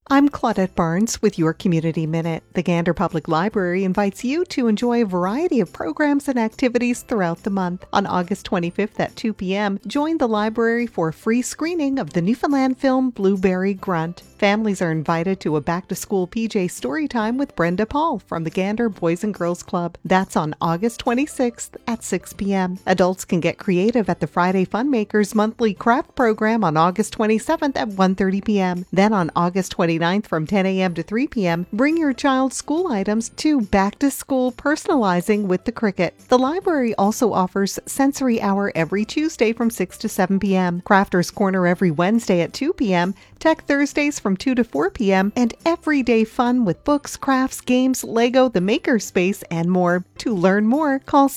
I'm Claudette Barnes with your Community Minute. The Gander Public Library invites you to enjoy a variety of programs and activities throughout the month. On August 25th at 2 p.m., join the library for a free screening of the Newfoundland film Blueberry Grunt. Families are invited to a back-to-school PJ Storytime with Brenda Paul from the Gander Boys and Girls Club. That's on August 26th at 6 p.m. Adults can get creative at the Friday Funmakers monthly craft program on August 27th at 1:30 p.m. Then on August 29th from 10 a.m. to 3 p.m., bring your child's school items to back-to-school personalizing with the Cricket. The library also offers Sensory Hour every Tuesday from 6 to 7 p.m., Crafters Corner every Wednesday at 2 p.m., Tech Thursdays from 2 to 4 p.m., and everyday fun with books, crafts, games, Lego, the Makerspace, and more. To learn more, call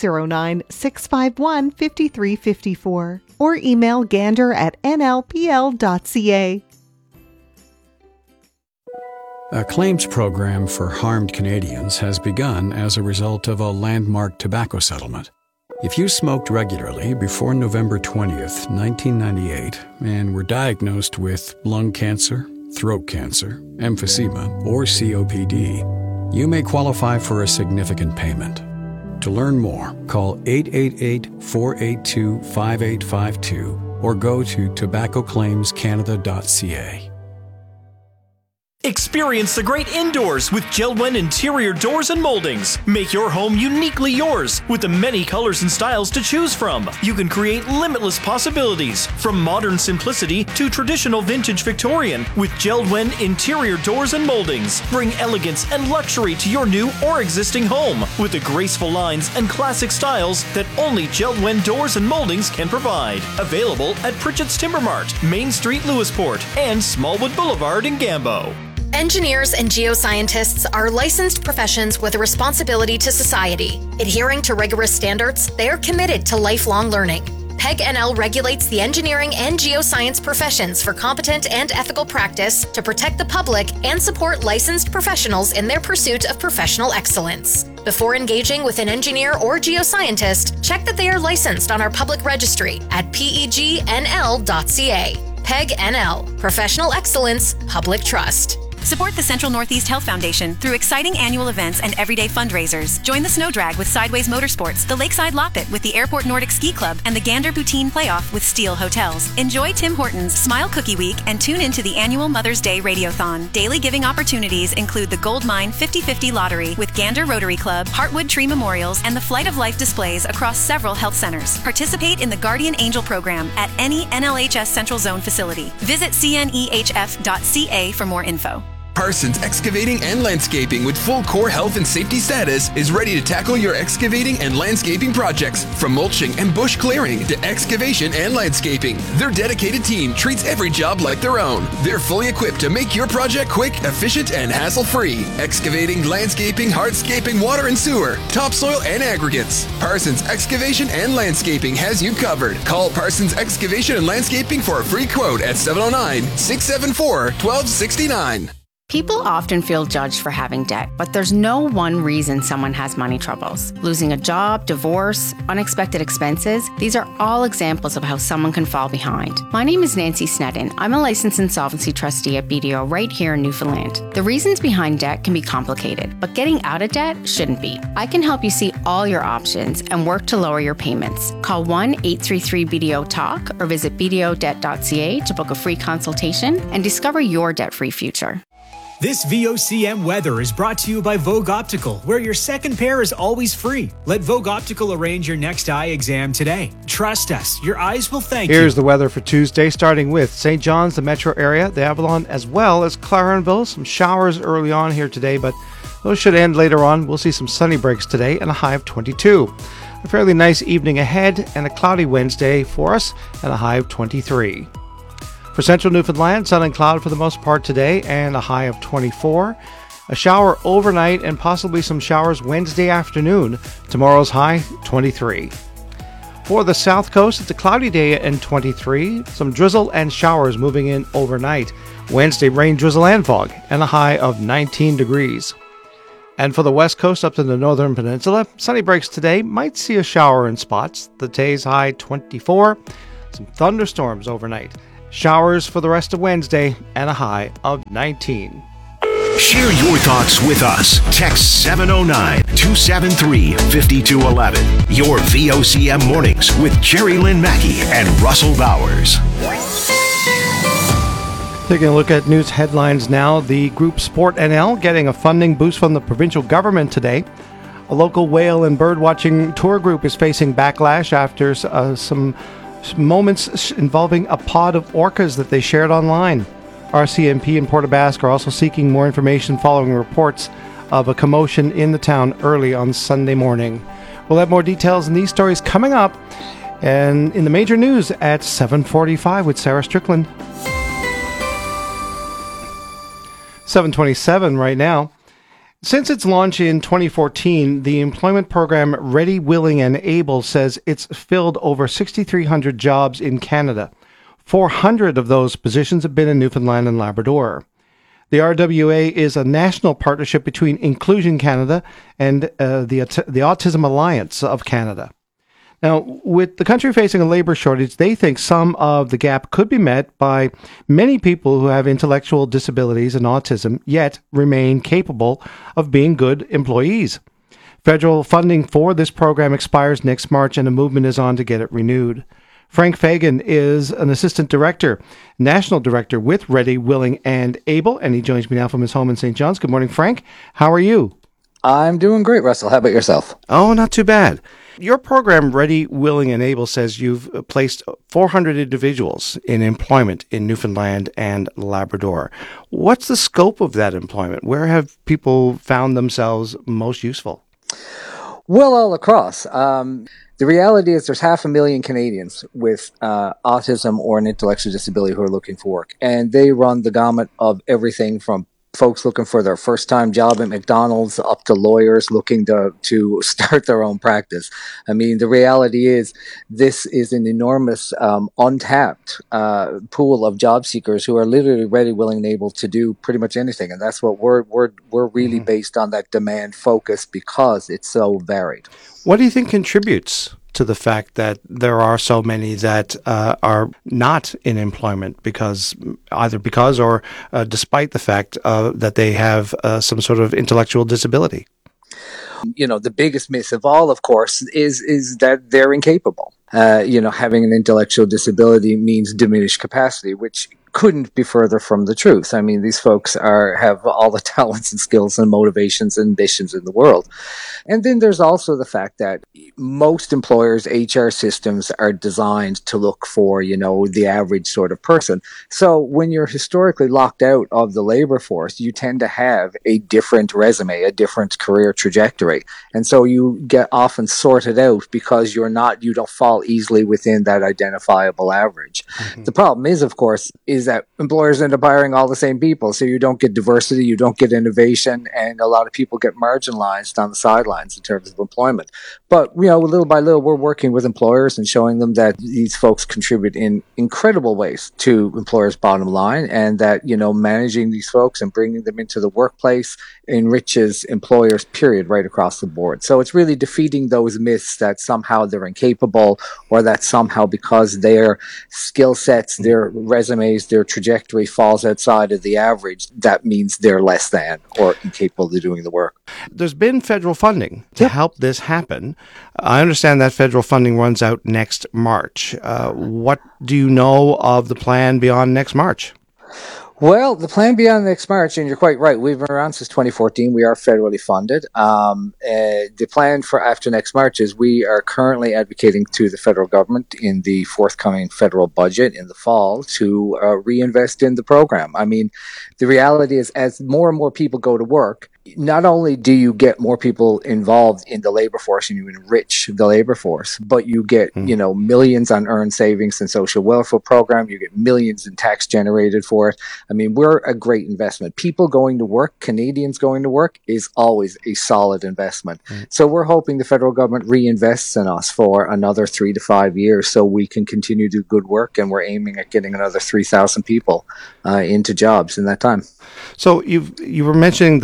709-651-5354 or email gander@nlpl.ca. A claims program for harmed Canadians has begun as a result of a landmark tobacco settlement. If you smoked regularly before November 20th, 1998, and were diagnosed with lung cancer, throat cancer, emphysema, or COPD, you may qualify for a significant payment. To learn more, call 888-482-5852 or go to tobaccoclaimscanada.ca. Experience the great indoors with JELD-WEN interior doors and moldings. Make your home uniquely yours with the many colors and styles to choose from. You can create limitless possibilities from modern simplicity to traditional vintage Victorian with JELD-WEN interior doors and moldings. Bring elegance and luxury to your new or existing home with the graceful lines and classic styles that only JELD-WEN doors and moldings can provide. Available at Pritchett's Timber Mart, Main Street, Lewisport, and Smallwood Boulevard in Gambo. Engineers and geoscientists are licensed professions with a responsibility to society. Adhering to rigorous standards, they are committed to lifelong learning. PEG NL regulates the engineering and geoscience professions for competent and ethical practice to protect the public and support licensed professionals in their pursuit of professional excellence. Before engaging with an engineer or geoscientist, check that they are licensed on our public registry at pegnl.ca. PEG NL, Professional Excellence, Public Trust. Support the Central Northeast Health Foundation through exciting annual events and everyday fundraisers. Join the Snow Drag with Sideways Motorsports, the Lakeside Loppet with the Airport Nordic Ski Club, and the Gander Poutine Playoff with Steel Hotels. Enjoy Tim Hortons Smile Cookie Week and tune into the annual Mother's Day Radiothon. Daily giving opportunities include the Gold Mine 50/50 Lottery with Gander Rotary Club, Heartwood Tree Memorials, and the Flight of Life displays across several health centers. Participate in the Guardian Angel program at any NLHS Central Zone facility. Visit cnehf.ca for more info. Parsons Excavating and Landscaping with full core health and safety status is ready to tackle your excavating and landscaping projects. From mulching and bush clearing to excavation and landscaping, their dedicated team treats every job like their own. They're fully equipped to make your project quick, efficient, and hassle-free. Excavating, landscaping, hardscaping, water and sewer, topsoil, and aggregates. Parsons Excavation and Landscaping has you covered. Call Parsons Excavation and Landscaping for a free quote at 709-674-1269. People often feel judged for having debt, but there's no one reason someone has money troubles. Losing a job, divorce, unexpected expenses, these are all examples of how someone can fall behind. My name is Nancy Sneddon. I'm a licensed insolvency trustee at BDO right here in Newfoundland. The reasons behind debt can be complicated, but getting out of debt shouldn't be. I can help you see all your options and work to lower your payments. Call 1-833-BDO-TALK or visit bdodebt.ca to book a free consultation and discover your debt-free future. This VOCM weather is brought to you by Vogue Optical, where your second pair is always free. Let Vogue Optical arrange your next eye exam today. Trust us, your eyes will thank you. Here's the weather for Tuesday, starting with St. John's, the metro area, the Avalon, as well as Clarenville. Some showers early on here today, but those should end later on. We'll see some sunny breaks today and a high of 22. A fairly nice evening ahead and a cloudy Wednesday for us and a high of 23. For central Newfoundland, sun and cloud for the most part today and a high of 24. A shower overnight and possibly some showers Wednesday afternoon. Tomorrow's high, 23. For the south coast, it's a cloudy day and 23. Some drizzle and showers moving in overnight. Wednesday, rain, drizzle, and fog, and a high of 19 degrees. And for the west coast up to the northern peninsula, sunny breaks today. Might see a shower in spots. The day's high, 24. Some thunderstorms overnight. Showers for the rest of Wednesday and a high of 19. Share your thoughts with us. Text 709-273-5211. Your VOCM mornings with Jerry Lynn Mackey and Russell Bowers. Taking a look at news headlines now. The group Sport NL getting a funding boost from the provincial government today. A local whale and birdwatching tour group is facing backlash after some moments involving a pod of orcas that they shared online. RCMP and Port aux Basques are also seeking more information following reports of a commotion in the town early on Sunday morning. We'll have more details in these stories coming up and in the major news at 7:45 with Sarah Strickland. 7:27 right now. Since its launch in 2014, the employment program Ready, Willing and Able says it's filled over 6,300 jobs in Canada. 400 of those positions have been in Newfoundland and Labrador. The RWA is a national partnership between Inclusion Canada and the Autism Alliance of Canada. Now, with the country facing a labor shortage, they think some of the gap could be met by many people who have intellectual disabilities and autism, yet remain capable of being good employees. Federal funding for this program expires next March, and a movement is on to get it renewed. Frank Fagan is an assistant director, national director with Ready, Willing and Able, and he joins me now from his home in St. John's. Good morning, Frank. How are you? I'm doing great, Russell. How about yourself? Oh, not too bad. Your program, Ready, Willing and Able, says you've placed 400 individuals in employment in Newfoundland and Labrador. What's the scope of that employment? Where have people found themselves most useful? Well, all across. The reality is there's 500,000 Canadians with autism or an intellectual disability who are looking for work. And they run the gamut of everything from folks looking for their first-time job at McDonald's up to lawyers looking to start their own practice. I mean, the reality is this is an enormous untapped pool of job seekers who are literally ready, willing, and able to do pretty much anything. And that's what we're really based on, that demand focus, because it's so varied. What do you think contributes to the fact that there are so many that are not in employment because or despite the fact that they have some sort of intellectual disability? You know, the biggest myth of all, of course, is that they're incapable. Having an intellectual disability means diminished capacity, which couldn't be further from the truth. I mean, these folks have all the talents and skills and motivations and ambitions in the world. And then there's also the fact that most employers' HR systems are designed to look for, the average sort of person. So when you're historically locked out of the labor force, you tend to have a different resume, a different career trajectory. And so you get often sorted out because you don't fall easily within that identifiable average. Mm-hmm. The problem is, of course, is that employers end up hiring all the same people. So you don't get diversity, you don't get innovation, and a lot of people get marginalized on the sidelines in terms of employment. But, little by little, we're working with employers and showing them that these folks contribute in incredible ways to employers' bottom line, and that, managing these folks and bringing them into the workplace enriches employers, period, right across the board. So it's really defeating those myths that somehow they're incapable, or that somehow because their skill sets, their resumes, their trajectory falls outside of the average, that means they're less than or incapable of doing the work. There's been federal funding to help this happen. I understand that federal funding runs out next March. What do you know of the plan beyond next March? Well, the plan beyond next March, and you're quite right, we've been around since 2014. We are federally funded. The plan for after next March is we are currently advocating to the federal government in the forthcoming federal budget in the fall to reinvest in the program. I mean, the reality is as more and more people go to work, not only do you get more people involved in the labor force and you enrich the labor force, but you get, millions on earned savings and social welfare program. You get millions in tax generated for it. I mean, we're a great investment. People going to work, Canadians going to work is always a solid investment. So we're hoping the federal government reinvests in us for another 3 to 5 years so we can continue to do good work. And we're aiming at getting another 3,000 people into jobs in that time. So you were mentioning the 63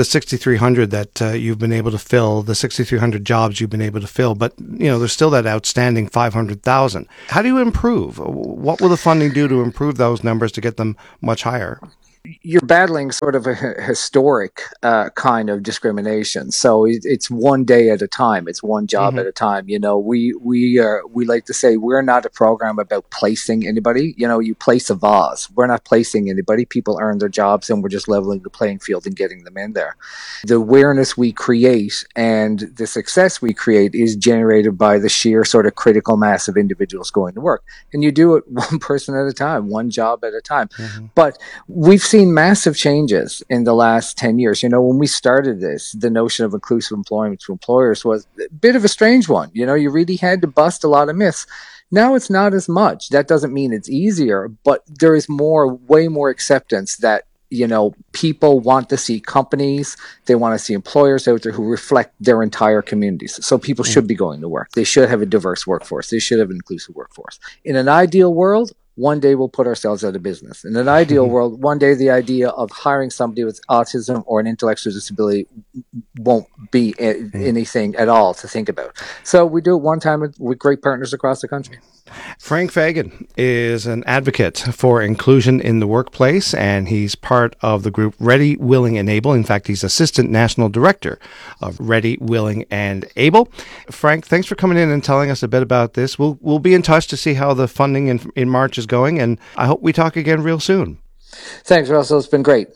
6,300 that you've been able to fill, the 6,300 jobs you've been able to fill, but there's still that outstanding 500,000. How do you improve? What will the funding do to improve those numbers to get them much higher? You're battling sort of a historic kind of discrimination. So it's one day at a time. It's one job at a time. We like to say we're not a program about placing anybody. You place a vase. We're not placing anybody. People earn their jobs, and we're just leveling the playing field and getting them in there. The awareness we create and the success we create is generated by the sheer sort of critical mass of individuals going to work. And you do it one person at a time, one job at a time. But we've seen massive changes in the last 10 years. When we started this, the notion of inclusive employment to employers was a bit of a strange one. You really had to bust a lot of myths. Now it's not as much. That doesn't mean it's easier, but there is way more acceptance that people want to see companies, they want to see employers out there who reflect their entire communities. So people should be going to work. They should have a diverse workforce. They should have an inclusive workforce. In an ideal world, one day we'll put ourselves out of business. In an ideal world, one day the idea of hiring somebody with autism or an intellectual disability won't be anything at all to think about. So we do it one time with great partners across the country. Frank Fagan is an advocate for inclusion in the workplace, and he's part of the group Ready, Willing, and Able. In fact, he's Assistant National Director of Ready, Willing, and Able. Frank, thanks for coming in and telling us a bit about this. We'll be in touch to see how the funding in March is going, and I hope we talk again real soon. Thanks, Russell. It's been great.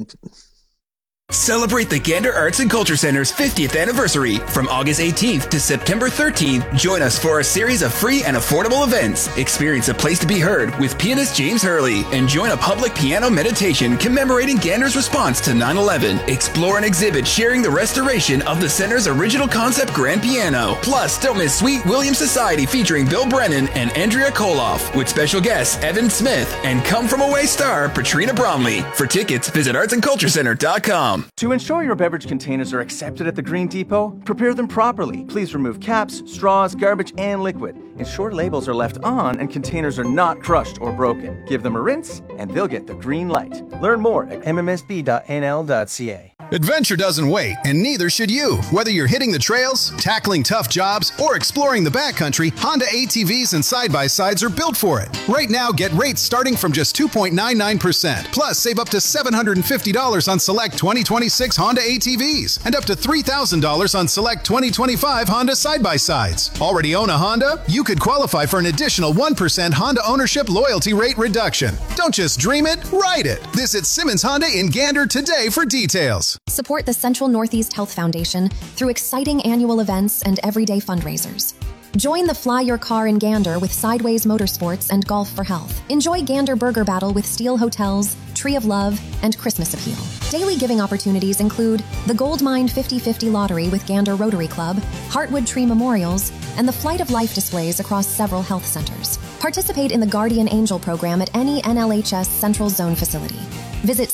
Celebrate the Gander Arts and Culture Center's 50th anniversary. From August 18th to September 13th, join us for a series of free and affordable events. Experience a place to be heard with pianist James Hurley and join a public piano meditation commemorating Gander's response to 9/11. Explore an exhibit sharing the restoration of the center's original concept grand piano. Plus, don't miss Sweet William Society featuring Bill Brennan and Andrea Koloff with special guests Evan Smith and Come From Away star Patrina Bromley. For tickets, visit artsandculturecenter.com. To ensure your beverage containers are accepted at the Green Depot, prepare them properly. Please remove caps, straws, garbage, and liquid. Ensure labels are left on and containers are not crushed or broken. Give them a rinse, and they'll get the green light. Learn more at mmsb.nl.ca. Adventure doesn't wait, and neither should you. Whether you're hitting the trails, tackling tough jobs, or exploring the backcountry, Honda ATVs and side-by-sides are built for it. Right now, get rates starting from just 2.99%. Plus, save up to $750 on select 2026 Honda ATVs and up to $3,000 on select 2025 Honda side-by-sides. Already own a Honda? You could qualify for an additional 1% Honda ownership loyalty rate reduction. Don't just dream it, ride it. Visit Simmons Honda in Gander today for details. Support the Central Northeast Health Foundation through exciting annual events and everyday fundraisers. Join the Fly Your Car in Gander with Sideways Motorsports and Golf for Health. Enjoy Gander Burger Battle with Steel Hotels, Tree of Love, and Christmas Appeal. Daily giving opportunities include the Goldmine 50/50 Lottery with Gander Rotary Club, Heartwood Tree Memorials, and the Flight of Life displays across several health centers. Participate in the Guardian Angel program at any NLHS Central Zone facility. Visit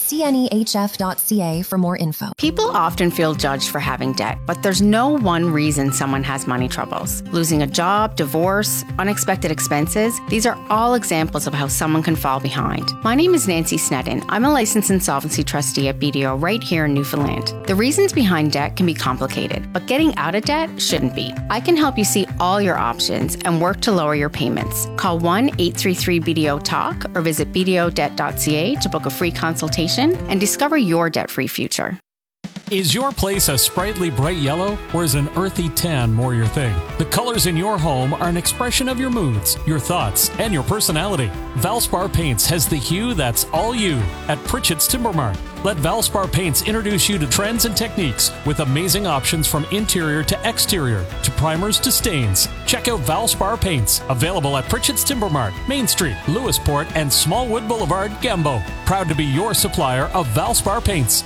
cnehf.ca for more info. People often feel judged for having debt, but there's no one reason someone has money troubles. Losing a job, divorce, unexpected expenses, these are all examples of how someone can fall behind. My name is Nancy Sneddon. I'm a licensed insolvency trustee at BDO right here in Newfoundland. The reasons behind debt can be complicated, but getting out of debt shouldn't be. I can help you see all your options and work to lower your payments. Call 1-833-BDO-TALK or visit bdodebt.ca to book a free consultation and discover your debt-free future. Is your place a sprightly bright yellow, or is an earthy tan more your thing? The colors in your home are an expression of your moods, your thoughts, and your personality. Valspar Paints has the hue that's all you at Pritchett's Timber Mart. Let Valspar Paints introduce you to trends and techniques with amazing options from interior to exterior, to primers to stains. Check out Valspar Paints, available at Pritchett's Timber Mart, Main Street, Lewisport, and Smallwood Boulevard, Gambo. Proud to be your supplier of Valspar Paints.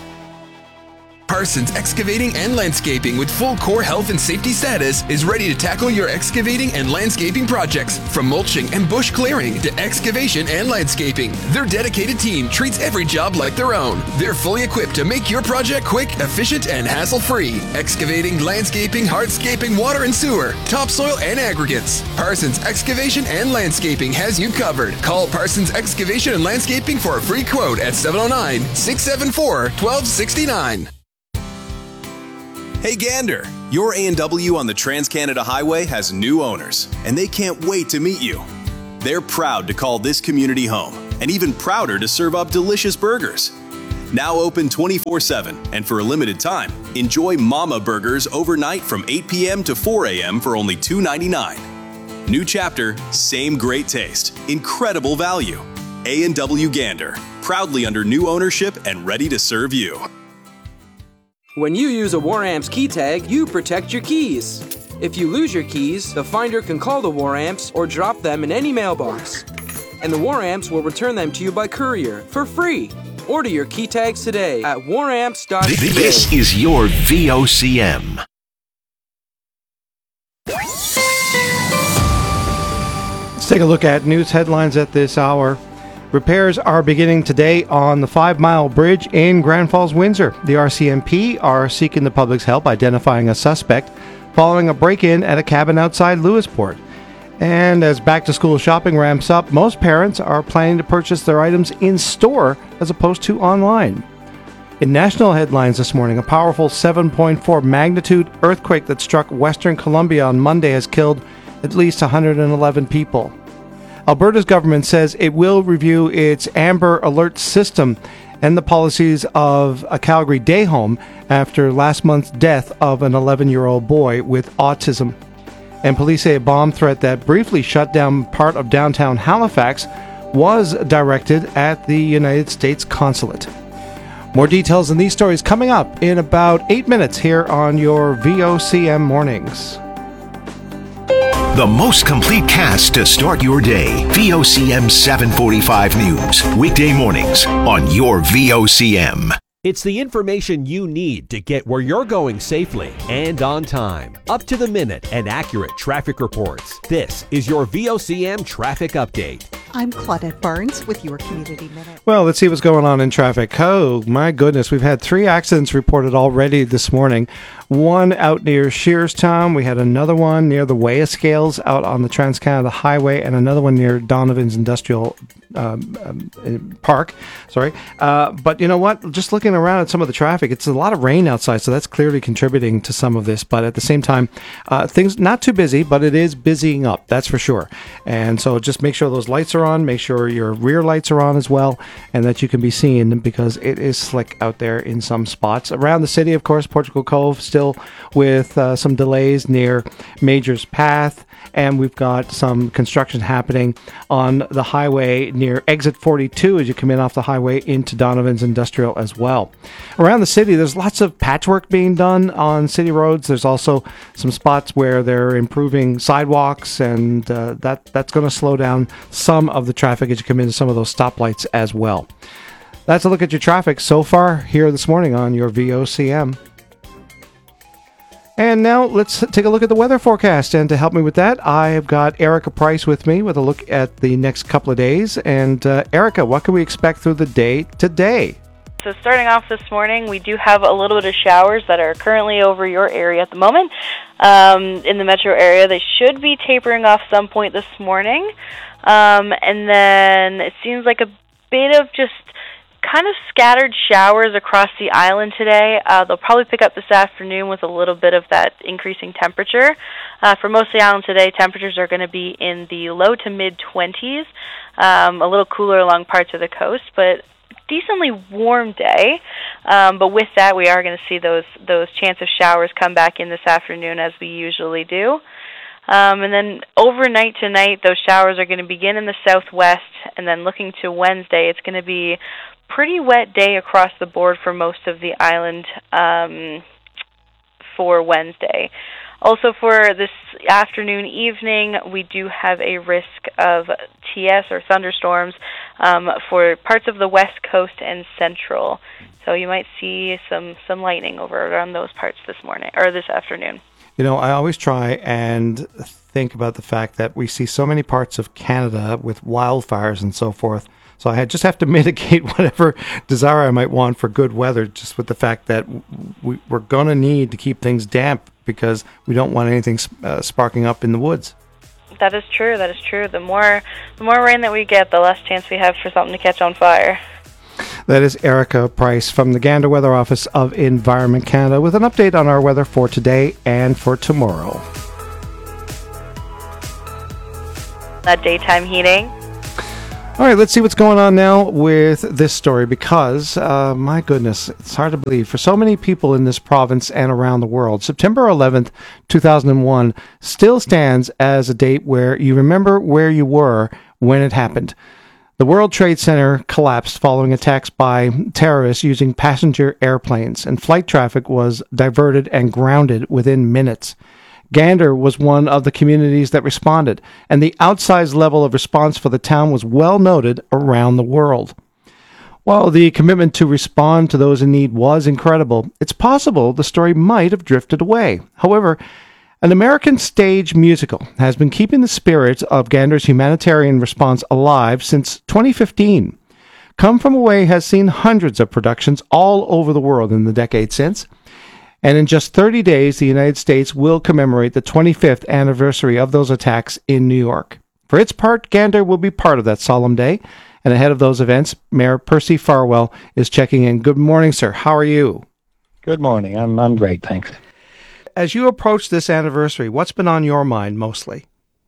Parsons Excavating and Landscaping with full core health and safety status is ready to tackle your excavating and landscaping projects. From mulching and bush clearing to excavation and landscaping, their dedicated team treats every job like their own. They're fully equipped to make your project quick, efficient, and hassle-free. Excavating, landscaping, hardscaping, water and sewer, topsoil, and aggregates. Parsons Excavation and Landscaping has you covered. Call Parsons Excavation and Landscaping for a free quote at 709-674-1269. Hey Gander, your A&W on the Trans-Canada Highway has new owners, and they can't wait to meet you. They're proud to call this community home, and even prouder to serve up delicious burgers. Now open 24/7, and for a limited time, enjoy Mama Burgers overnight from 8 p.m. to 4 a.m. for only $2.99. New chapter, same great taste, incredible value. A&W Gander, proudly under new ownership and ready to serve you. When you use a Waramps key tag, you protect your keys. If you lose your keys, the finder can call the Waramps or drop them in any mailbox. And the Waramps will return them to you by courier for free. Order your key tags today at waramps.ca. This is your VOCM. Let's take a look at news headlines at this hour. Repairs are beginning today on the 5 Mile Bridge in Grand Falls, Windsor. The RCMP are seeking the public's help identifying a suspect following a break-in at a cabin outside Lewisport. And as back-to-school shopping ramps up, most parents are planning to purchase their items in-store as opposed to online. In national headlines this morning, a powerful 7.4 magnitude earthquake that struck Western Colombia on Monday has killed at least 111 people. Alberta's government says it will review its Amber Alert system and the policies of a Calgary day home after last month's death of an 11-year-old boy with autism. And police say a bomb threat that briefly shut down part of downtown Halifax was directed at the United States consulate. More details on these stories coming up in about 8 minutes here on your VOCM Mornings. The most complete cast to start your day. VOCM 745 News. Weekday mornings on your VOCM. It's the information you need to get where you're going safely and on time. Up to the minute and accurate traffic reports. This is your VOCM Traffic Update. I'm Claudette Barnes with your Community Minute. Well, let's see what's going on in traffic. Oh, my goodness. We've had 3 accidents reported already this morning. One out near Shearstown. We had another one near the Weah Scales out on the Trans-Canada Highway, and another one near Donovan's Industrial Park. But you know what? Just looking around at some of the traffic, it's a lot of rain outside, so that's clearly contributing to some of this. But at the same time, things not too busy, but it is busying up, that's for sure. And so just make sure those lights are on, make sure your rear lights are on as well, and that you can be seen, because it is slick out there in some spots. Around the city, of course, Portugal Cove still with some delays near Major's Path, and we've got some construction happening on the highway near exit 42 as you come in off the highway into Donovan's Industrial as well. Around the city, there's lots of patchwork being done on city roads. There's also some spots where they're improving sidewalks, and that's going to slow down some of the traffic as you come into some of those stoplights as well. That's a look at your traffic so far here this morning on your VOCM. And now let's take a look at the weather forecast. And to help me with that, I have got Erica Price with me with a look at the next couple of days. And Erica, what can we expect through the day today? So starting off this morning, we do have a little bit of showers that are currently over your area at the moment. In the metro area, they should be tapering off some point this morning. And then it seems like a bit of just kind of scattered showers across the island today. They'll probably pick up this afternoon with a little bit of that increasing temperature. For most of the island today, temperatures are going to be in the low to mid-20s, a little cooler along parts of the coast, but decently warm day. But with that, we are going to see those chance of showers come back in this afternoon as we usually do. And then overnight tonight, those showers are going to begin in the southwest, and then looking to Wednesday, it's going to be pretty wet day across the board for most of the island for Wednesday. Also for this afternoon, evening, we do have a risk of TS or thunderstorms for parts of the west coast and central. So you might see some lightning over around those parts this morning or this afternoon. You know, I always try and think about the fact that we see so many parts of Canada with wildfires and so forth. So I just have to mitigate whatever desire I might want for good weather, just with the fact that we're going to need to keep things damp because we don't want anything sparking up in the woods. That is true. The more rain that we get, the less chance we have for something to catch on fire. That is Erica Price from the Gander Weather Office of Environment Canada with an update on our weather for today and for tomorrow. That daytime heating. All right, let's see what's going on now with this story because, my goodness, it's hard to believe. For so many people in this province and around the world, September 11th, 2001 still stands as a date where you remember where you were when it happened. The World Trade Center collapsed following attacks by terrorists using passenger airplanes, and flight traffic was diverted and grounded within minutes. Gander was one of the communities that responded, and the outsized level of response for the town was well noted around the world. While the commitment to respond to those in need was incredible, it's possible the story might have drifted away. However, an American stage musical has been keeping the spirit of Gander's humanitarian response alive since 2015. Come From Away has seen hundreds of productions all over the world in the decade since. And in just 30 days, the United States will commemorate the 25th anniversary of those attacks in New York. For its part, Gander will be part of that solemn day. And ahead of those events, Mayor Percy Farwell is checking in. Good morning, sir. How are you? Good morning. I'm great, thanks. As you approach this anniversary, what's been on your mind mostly?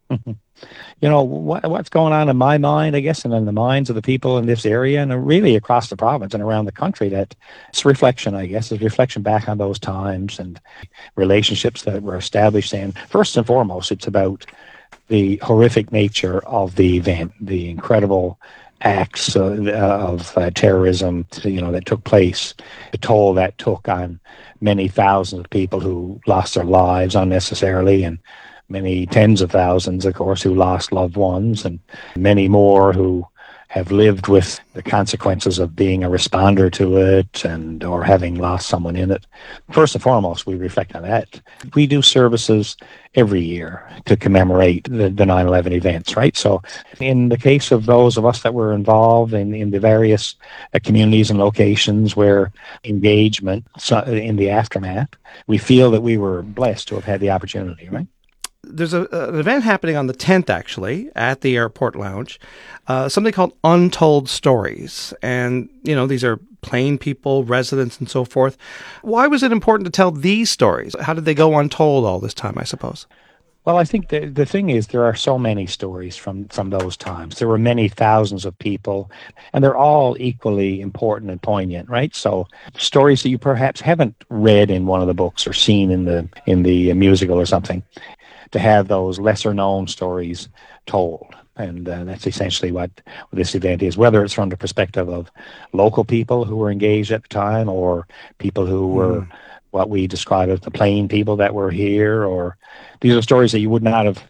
You know, what's going on in my mind, I guess, and in the minds of the people in this area and really across the province and around the country, that it's reflection, I guess, it's reflection back on those times and relationships that were established. And first and foremost, it's about the horrific nature of the event, the incredible acts of terrorism, that took place, the toll that took on many thousands of people who lost their lives unnecessarily, and many tens of thousands, of course, who lost loved ones, and many more who have lived with the consequences of being a responder to it or having lost someone in it. First and foremost, we reflect on that. We do services every year to commemorate the 9/11 events, right? So in the case of those of us that were involved in the various communities and locations where engagement in the aftermath, we feel that we were blessed to have had the opportunity, right? There's an event happening on the 10th, actually, at the Airport Lounge, something called Untold Stories. And, these are plain people, residents, and so forth. Why was it important to tell these stories? How did they go untold all this time, I suppose? Well, I think the thing is there are so many stories from those times. There were many thousands of people, and they're all equally important and poignant, right? So stories that you perhaps haven't read in one of the books or seen in the musical or something, to have those lesser-known stories told. And that's essentially what this event is, whether it's from the perspective of local people who were engaged at the time or people who were what we describe as the plain people that were here, or these are stories that you would not have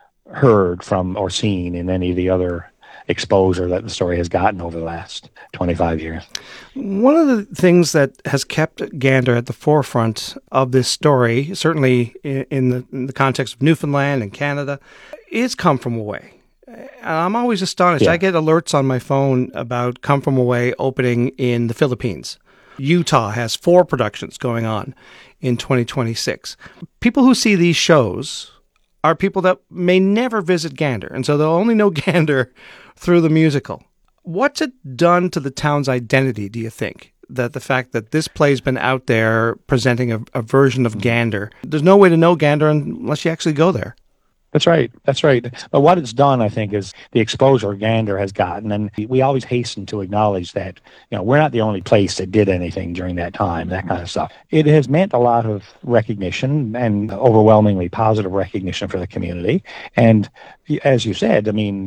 heard from or seen in any of the other exposure that the story has gotten over the last 25 years. One of the things that has kept Gander at the forefront of this story, certainly in the context of Newfoundland and Canada, is Come From Away. I'm always astonished. I get alerts on my phone about Come From Away opening in the Philippines. Utah has 4 productions going on in 2026. People who see these shows are people that may never visit Gander, and so they'll only know Gander through the musical. What's it done to the town's identity, do you think? That the fact that this play's been out there presenting a version of Gander, there's no way to know Gander unless you actually go there. That's right. But what it's done, I think, is the exposure Gander has gotten, and we always hasten to acknowledge that, we're not the only place that did anything during that time, that kind of stuff. It has meant a lot of recognition and overwhelmingly positive recognition for the community. And as you said,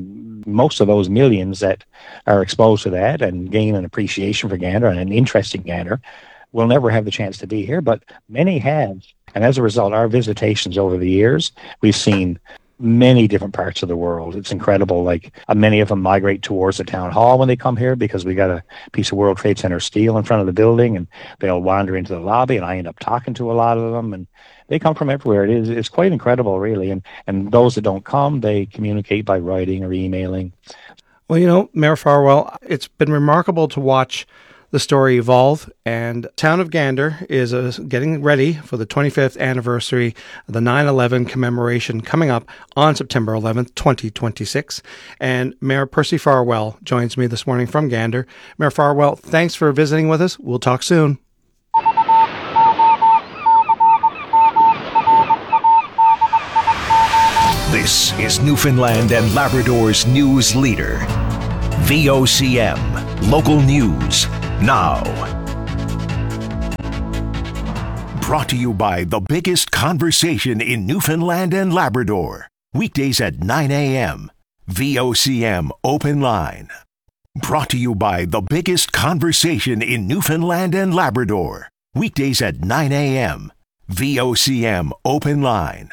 most of those millions that are exposed to that and gain an appreciation for Gander and an interest in Gander will never have the chance to be here, but many have. And as a result, our visitations over the years, we've seen many different parts of the world. It's incredible. Like many of them migrate towards the town hall when they come here because we got a piece of World Trade Center steel in front of the building, and they'll wander into the lobby, and I end up talking to a lot of them, and they come from everywhere. It's quite incredible, really. And those that don't come, they communicate by writing or emailing. Well, Mayor Farwell, it's been remarkable to watch the story evolve, and town of Gander is getting ready for the 25th anniversary of the 9/11 commemoration coming up on September 11th, 2026. And Mayor Percy Farwell joins me this morning from Gander. Mayor Farwell, thanks for visiting with us. We'll talk soon. This is Newfoundland and Labrador's news leader. VOCM, local news, now. Brought to you by the biggest conversation in Newfoundland and Labrador. Weekdays at 9 a.m. VOCM Open Line. Brought to you by the biggest conversation in Newfoundland and Labrador. Weekdays at 9 a.m. VOCM Open Line.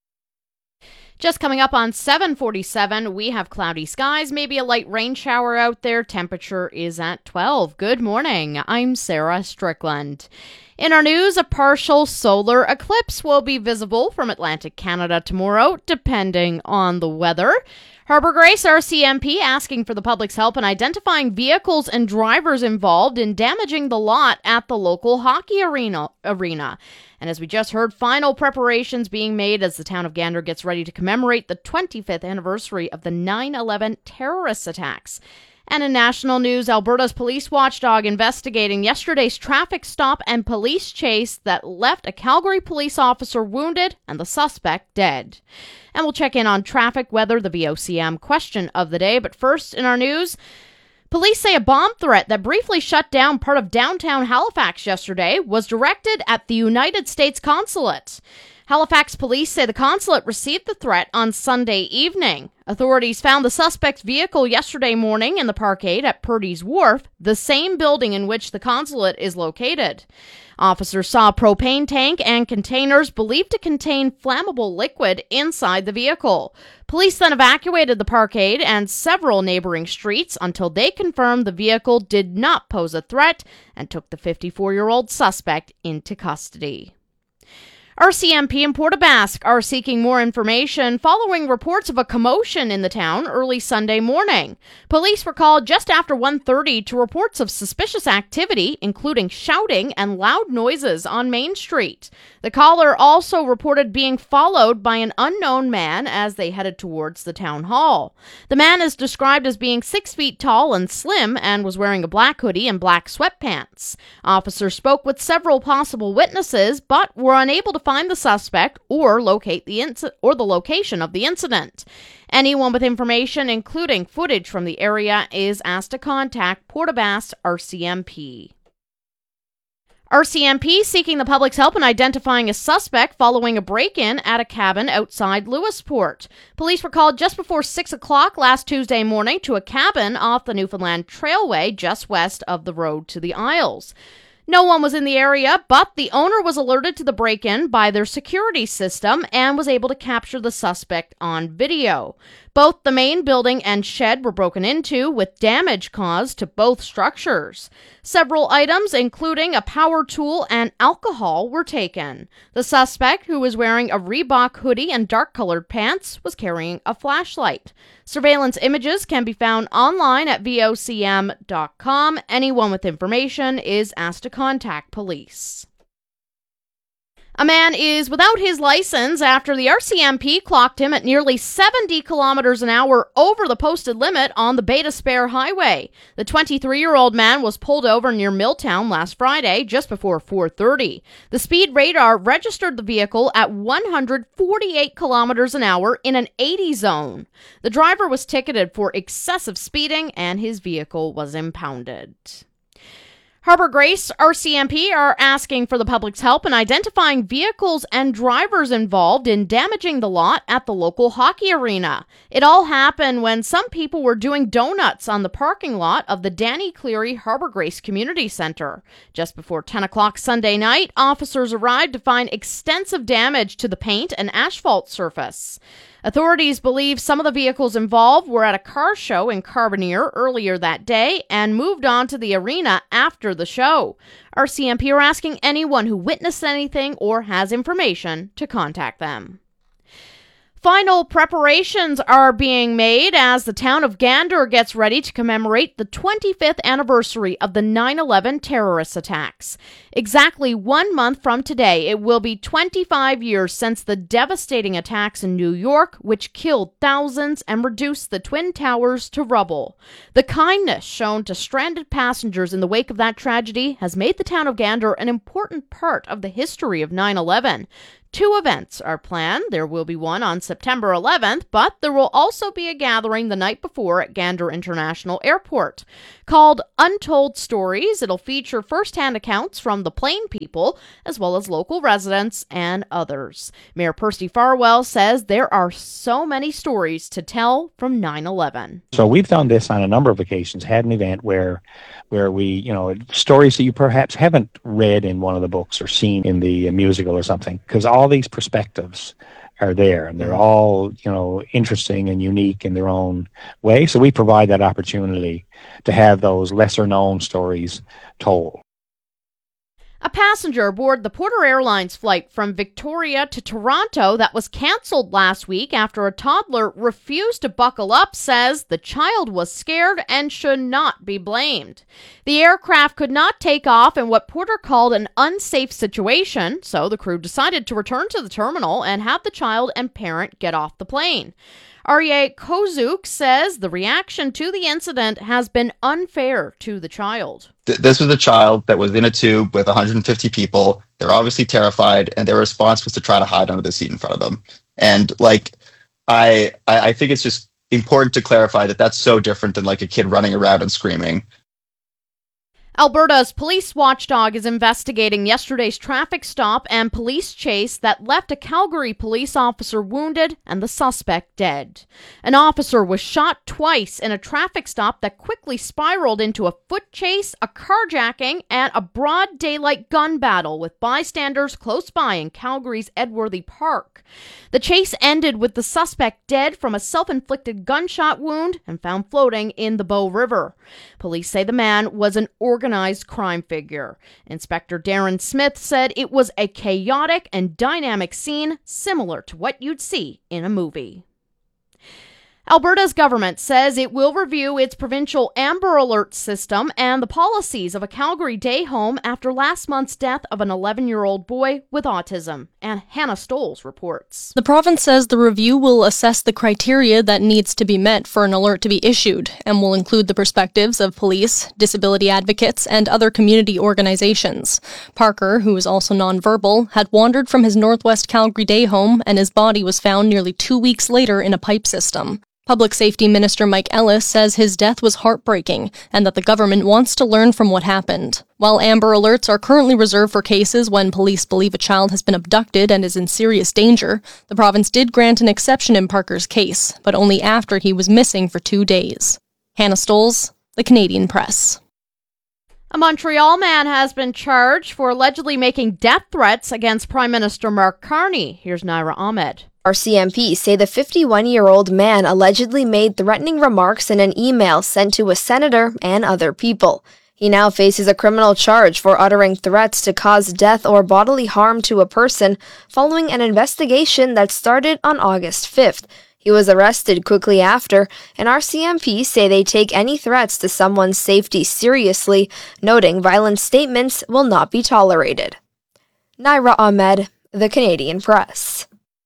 Just coming up on 7:47, we have cloudy skies, maybe a light rain shower out there. Temperature is at 12. Good morning. I'm Sarah Strickland. In our news, a partial solar eclipse will be visible from Atlantic Canada tomorrow, depending on the weather. Harbour Grace RCMP asking for the public's help in identifying vehicles and drivers involved in damaging the lot at the local hockey arena. And as we just heard, final preparations being made as the town of Gander gets ready to commemorate the 25th anniversary of the 9/11 terrorist attacks. And in national news, Alberta's police watchdog investigating yesterday's traffic stop and police chase that left a Calgary police officer wounded and the suspect dead. And we'll check in on traffic, weather, the VOCM question of the day. But first, in our news, police say a bomb threat that briefly shut down part of downtown Halifax yesterday was directed at the United States Consulate. Halifax police say the consulate received the threat on Sunday evening. Authorities found the suspect's vehicle yesterday morning in the parkade at Purdy's Wharf, the same building in which the consulate is located. Officers saw a propane tank and containers believed to contain flammable liquid inside the vehicle. Police then evacuated the parkade and several neighboring streets until they confirmed the vehicle did not pose a threat and took the 54-year-old suspect into custody. RCMP and Port aux Basques are seeking more information following reports of a commotion in the town early Sunday morning. Police were called just after 1:30 to reports of suspicious activity, including shouting and loud noises on Main Street. The caller also reported being followed by an unknown man as they headed towards the town hall. The man is described as being 6 feet tall and slim and was wearing a black hoodie and black sweatpants. Officers spoke with several possible witnesses, but were unable to find the suspect or locate the location of the incident. Anyone with information, including footage from the area, is asked to contact Port aux Basques RCMP. RCMP seeking the public's help in identifying a suspect following a break-in at a cabin outside Lewisport. Police were called just before 6 o'clock last Tuesday morning to a cabin off the Newfoundland Trailway just west of the road to the Isles. No one was in the area, but the owner was alerted to the break-in by their security system and was able to capture the suspect on video. Both the main building and shed were broken into, with damage caused to both structures. Several items, including a power tool and alcohol, were taken. The suspect, who was wearing a Reebok hoodie and dark-colored pants, was carrying a flashlight. Surveillance images can be found online at vocm.com. Anyone with information is asked to contact police. A man is without his license after the RCMP clocked him at nearly 70 kilometers an hour over the posted limit on the Bay d'Espoir Highway. The 23-year-old man was pulled over near Milltown last Friday, just before 4:30. The speed radar registered the vehicle at 148 kilometers an hour in an 80 zone. The driver was ticketed for excessive speeding and his vehicle was impounded. Harbour Grace RCMP are asking for the public's help in identifying vehicles and drivers involved in damaging the lot at the local hockey arena. It all happened when some people were doing donuts on the parking lot of the Danny Cleary Harbour Grace Community Centre. Just before 10 o'clock Sunday night, officers arrived to find extensive damage to the paint and asphalt surface. Authorities believe some of the vehicles involved were at a car show in Carbonear earlier that day and moved on to the arena after the show. RCMP are asking anyone who witnessed anything or has information to contact them. Final preparations are being made as the town of Gander gets ready to commemorate the 25th anniversary of the 9/11 terrorist attacks. Exactly 1 month from today, it will be 25 years since the devastating attacks in New York, which killed thousands and reduced the Twin Towers to rubble. The kindness shown to stranded passengers in the wake of that tragedy has made the town of Gander an important part of the history of 9/11. 2 events are planned. There will be one on September 11th, but there will also be a gathering the night before at Gander International Airport. Called Untold Stories, it'll feature first-hand accounts from the plane people, as well as local residents and others. Mayor Percy Farwell says there are so many stories to tell from 9/11. So we've done this on a number of occasions, had an event where we, stories that you perhaps haven't read in one of the books or seen in the musical or something, because all these perspectives are there and they're all, interesting and unique in their own way. So we provide that opportunity to have those lesser known stories told. A passenger aboard the Porter Airlines flight from Victoria to Toronto that was canceled last week after a toddler refused to buckle up says the child was scared and should not be blamed. The aircraft could not take off in what Porter called an unsafe situation, so the crew decided to return to the terminal and have the child and parent get off the plane. Aryeh Kozuk says the reaction to the incident has been unfair to the child. This was a child that was in a tube with 150 people. They're obviously terrified, and their response was to try to hide under the seat in front of them. And I think it's just important to clarify that that's so different than like a kid running around and screaming. Alberta's police watchdog is investigating yesterday's traffic stop and police chase that left a Calgary police officer wounded and the suspect dead. An officer was shot twice in a traffic stop that quickly spiraled into a foot chase, a carjacking, and a broad daylight gun battle with bystanders close by in Calgary's Edworthy Park. The chase ended with the suspect dead from a self-inflicted gunshot wound and found floating in the Bow River. Police say the man was an organized crime figure. Inspector Darren Smith said it was a chaotic and dynamic scene similar to what you'd see in a movie. Alberta's government says it will review its provincial Amber Alert system and the policies of a Calgary day home after last month's death of an 11-year-old boy with autism. And Hannah Stoles reports. The province says the review will assess the criteria that needs to be met for an alert to be issued and will include the perspectives of police, disability advocates, and other community organizations. Parker, who is also nonverbal, had wandered from his Northwest Calgary day home and his body was found nearly 2 weeks later in a pipe system. Public Safety Minister Mike Ellis says his death was heartbreaking and that the government wants to learn from what happened. While Amber Alerts are currently reserved for cases when police believe a child has been abducted and is in serious danger, the province did grant an exception in Parker's case, but only after he was missing for 2 days. Hannah Stoles, The Canadian Press. A Montreal man has been charged for allegedly making death threats against Prime Minister Mark Carney. Here's Naira Ahmed. RCMP say the 51-year-old man allegedly made threatening remarks in an email sent to a senator and other people. He now faces a criminal charge for uttering threats to cause death or bodily harm to a person following an investigation that started on August 5th. He was arrested quickly after, and RCMP say they take any threats to someone's safety seriously, noting violent statements will not be tolerated. Naira Ahmed, The Canadian Press.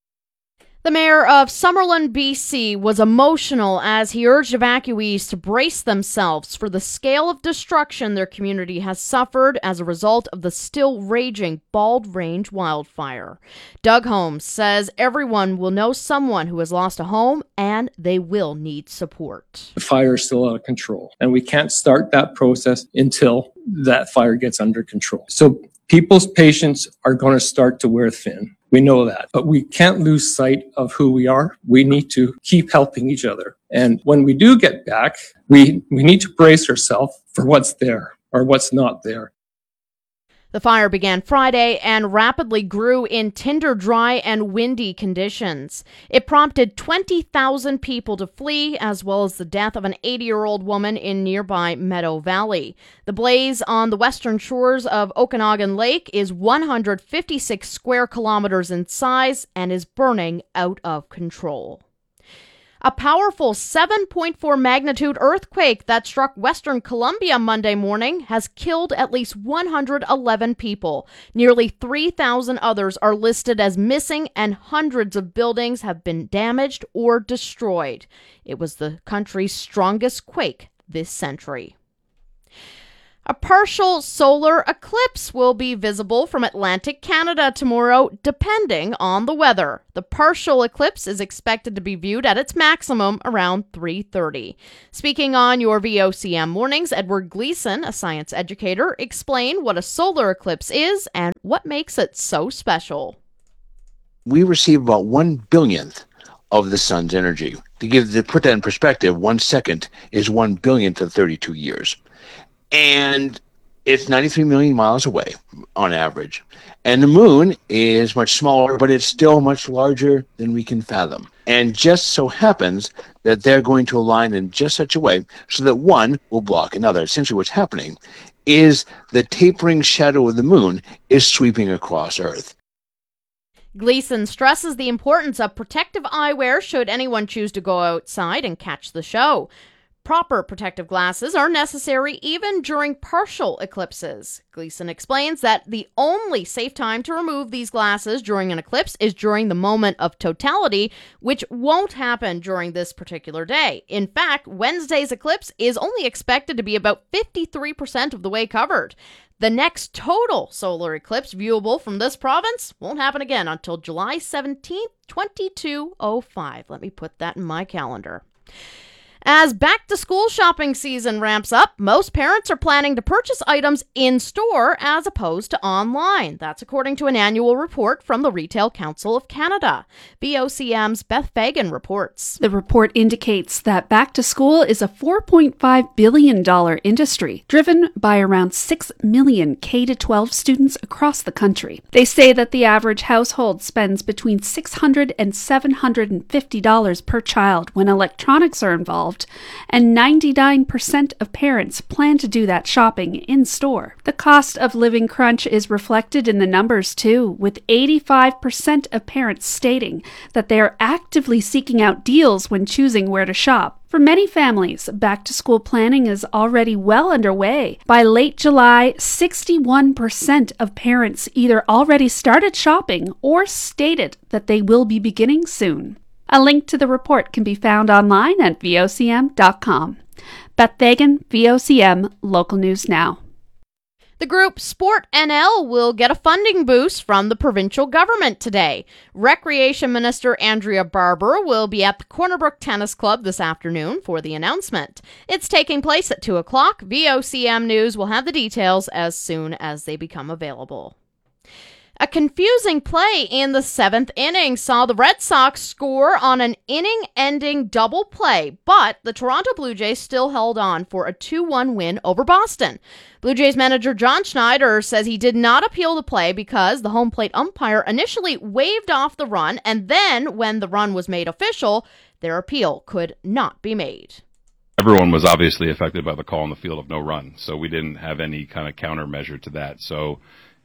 The mayor of Summerlin, BC, was emotional as he urged evacuees to brace themselves for the scale of destruction their community has suffered as a result of the still raging Bald Range wildfire. Doug Holmes says everyone will know someone who has lost a home and they will need support. The fire is still out of control, and we can't start that process until that fire gets under control. So people's patience are going to start to wear thin. We know that, but we can't lose sight of who we are. We need to keep helping each other. And when we do get back, we need to brace ourselves for what's there or what's not there. The fire began Friday and rapidly grew in tinder dry and windy conditions. It prompted 20,000 people to flee, as well as the death of an 80-year-old woman in nearby Meadow Valley. The blaze on the western shores of Okanagan Lake is 156 square kilometers in size and is burning out of control. A powerful 7.4 magnitude earthquake that struck western Colombia Monday morning has killed at least 111 people. Nearly 3,000 others are listed as missing, and hundreds of buildings have been damaged or destroyed. It was the country's strongest quake this century. A partial solar eclipse will be visible from Atlantic Canada tomorrow, depending on the weather. The partial eclipse is expected to be viewed at its maximum around 3:30. Speaking on your VOCM mornings, Edward Gleason, a science educator, explained what a solar eclipse is and what makes it so special. We receive about 1/billionth of the sun's energy. To put that in perspective, 1 second is 1/billionth of 32 years. And it's 93 million miles away on average. And the moon is much smaller, but it's still much larger than we can fathom. And just so happens that they're going to align in just such a way so that one will block another. Essentially what's happening is the tapering shadow of the moon is sweeping across Earth. Gleason stresses the importance of protective eyewear should anyone choose to go outside and catch the show. Proper protective glasses are necessary even during partial eclipses. Gleason explains that the only safe time to remove these glasses during an eclipse is during the moment of totality, which won't happen during this particular day. In fact, Wednesday's eclipse is only expected to be about 53% of the way covered. The next total solar eclipse viewable from this province won't happen again until July 17th, 2205. Let me put that in my calendar. As back-to-school shopping season ramps up, most parents are planning to purchase items in-store as opposed to online. That's according to an annual report from the Retail Council of Canada. VOCM's Beth Fagan reports. The report indicates that back-to-school is a $4.5 billion industry, driven by around 6 million K-12 students across the country. They say that the average household spends between $600 and $750 per child when electronics are involved, and 99% of parents plan to do that shopping in-store. The cost of living crunch is reflected in the numbers too, with 85% of parents stating that they are actively seeking out deals when choosing where to shop. For many families, back-to-school planning is already well underway. By late July, 61% of parents either already started shopping or stated that they will be beginning soon. A link to the report can be found online at vocm.com. Beth Fagan, VOCM, Local News Now. The group Sport NL will get a funding boost from the provincial government today. Recreation Minister Andrea Barber will be at the Cornerbrook Tennis Club this afternoon for the announcement. It's taking place at 2 o'clock. VOCM News will have the details as soon as they become available. A confusing play in the 7th inning saw the Red Sox score on an inning-ending double play, but the Toronto Blue Jays still held on for a 2-1 win over Boston. Blue Jays manager John Schneider says he did not appeal the play because the home plate umpire initially waved off the run, and then when the run was made official, their appeal could not be made. Everyone was obviously affected by the call on the field of no run, so we didn't have any kind of countermeasure to that. So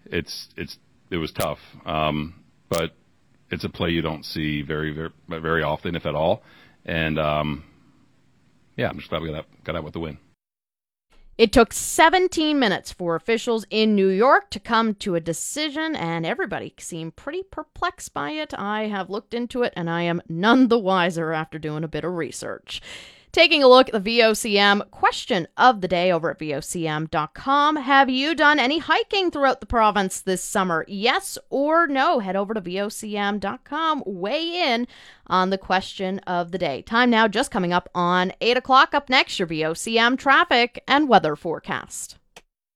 it was tough, but it's a play you don't see very often, if at all. And I'm just glad we got out with the win. It took 17 minutes for officials in New York to come to a decision, and everybody seemed pretty perplexed by it. I have looked into it, and I am none the wiser after doing a bit of research. Taking a look at the VOCM question of the day over at VOCM.com. Have you done any hiking throughout the province this summer? Yes or no? Head over to VOCM.com. Weigh in on the question of the day. Time now just coming up on 8 o'clock. Up next, your VOCM traffic and weather forecast.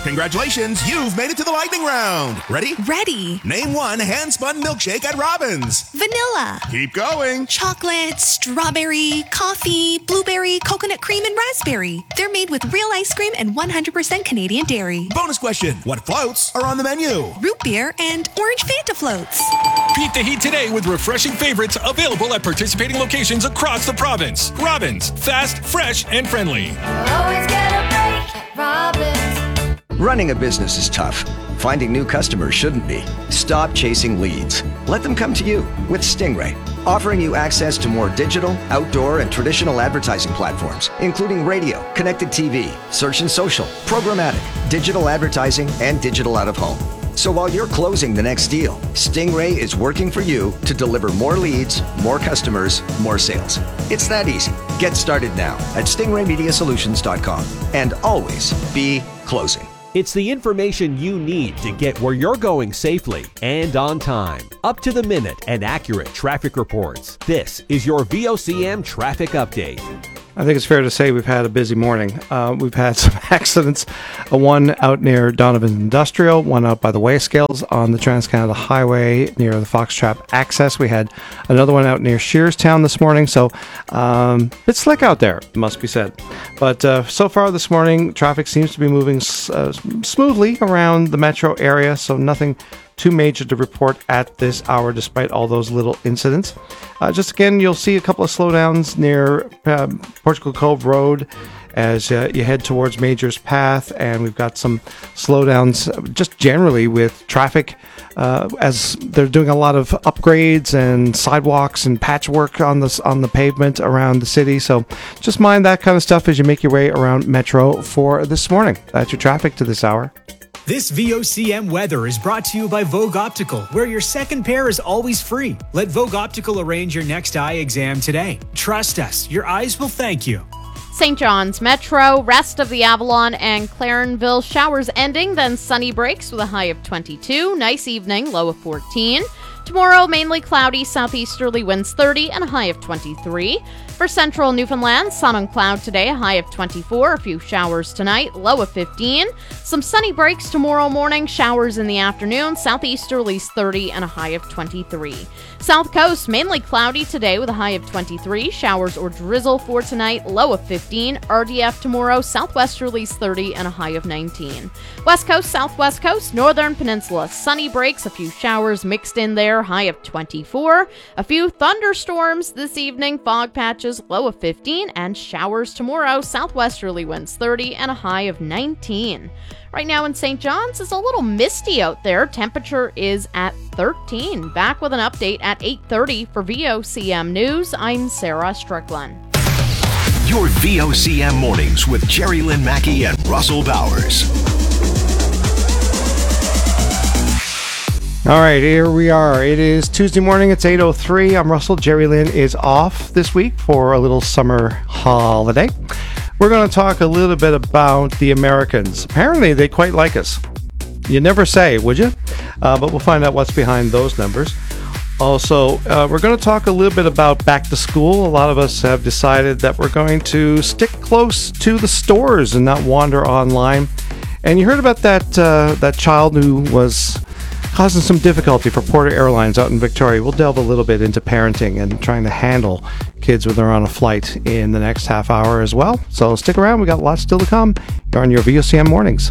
Congratulations, you've made it to the lightning round. Ready? Ready. Name one hand-spun milkshake at Robbins. Vanilla. Keep going. Chocolate, strawberry, coffee, blueberry, coconut cream, and raspberry. They're made with real ice cream and 100% Canadian dairy. Bonus question. What floats are on the menu? Root beer and orange Fanta floats. Beat the heat today with refreshing favorites available at participating locations across the province. Robbins. Fast, fresh, and friendly. Always get a break at Robbins. Running a business is tough. Finding new customers shouldn't be. Stop chasing leads. Let them come to you with Stingray, offering you access to more digital, outdoor, and traditional advertising platforms, including radio, connected TV, search and social, programmatic, digital advertising, and digital out-of-home. So while you're closing the next deal, Stingray is working for you to deliver more leads, more customers, more sales. It's that easy. Get started now at stingraymediasolutions.com and always be closing. It's the information you need to get where you're going safely and on time. Up to the minute and accurate traffic reports. This is your VOCM traffic update. I think it's fair to say we've had a busy morning. We've had some accidents. One out near Donovan Industrial, one out by the Wayscales on the Trans-Canada Highway near the Fox Trap access. We had another one out near Shearstown this morning. So it's slick out there, must be said. But so far this morning, traffic seems to be moving smoothly around the metro area. So nothing too major to report at this hour, despite all those little incidents. Just again, you'll see a couple of slowdowns near Portugal Cove Road as you head towards Majors Path, and we've got some slowdowns just generally with traffic as they're doing a lot of upgrades and sidewalks and patchwork on the pavement around the city. So just mind that kind of stuff as you make your way around Metro for this morning. That's your traffic to this hour. This VOCM weather is brought to you by Vogue Optical, where your second pair is always free. Let Vogue Optical arrange your next eye exam today. Trust us, your eyes will thank you. St. John's Metro, rest of the Avalon and Clarenville, showers ending, then sunny breaks with a high of 22. Nice evening, low of 14. Tomorrow, mainly cloudy, southeasterly winds 30 and a high of 23. For central Newfoundland, sun and cloud today, a high of 24. A few showers tonight, low of 15. Some sunny breaks tomorrow morning, showers in the afternoon, southeasterlies 30 and a high of 23. South Coast, mainly cloudy today with a high of 23. Showers or drizzle for tonight, low of 15. RDF tomorrow, southwesterlies 30 and a high of 19. West Coast, southwest coast, northern peninsula, sunny breaks, a few showers mixed in there, high of 24. A few thunderstorms this evening, fog patches, low of 15, and showers tomorrow, southwesterly winds 30 and a high of 19. Right now in St. John's, it's a little misty out there. Temperature is at 13. Back with an update at 8:30 for VOCM News. I'm Sarah Strickland. Your VOCM mornings with Jerry Lynn Mackey and Russell Bowers. All right, here we are. It is Tuesday morning. It's 8:03. I'm Russell. Jerry Lynn is off this week for a little summer holiday. We're going to talk a little bit about the Americans. Apparently, they quite like us. You never say, would you? But we'll find out what's behind those numbers. Also, we're going to talk a little bit about back to school. A lot of us have decided that we're going to stick close to the stores and not wander online. And you heard about that child who was causing some difficulty for Porter Airlines out in Victoria. We'll delve a little bit into parenting and trying to handle kids when they're on a flight in the next half hour as well. So stick around. We got lots still to come. You're on your VOCM mornings.